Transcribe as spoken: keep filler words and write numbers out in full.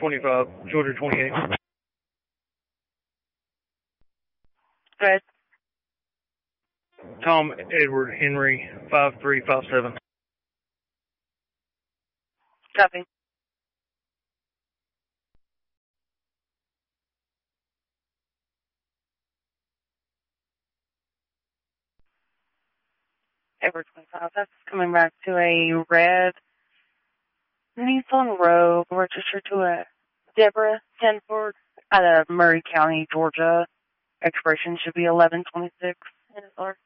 twenty-five, Georgia twenty-eight. Good. Tom Edward Henry, five three five seven. Copy. Edward twenty-five, that's coming back to a red Nissan Rogue registered to a Deborah Stanford out of Murray County, Georgia. Expiration should be eleven twenty-six.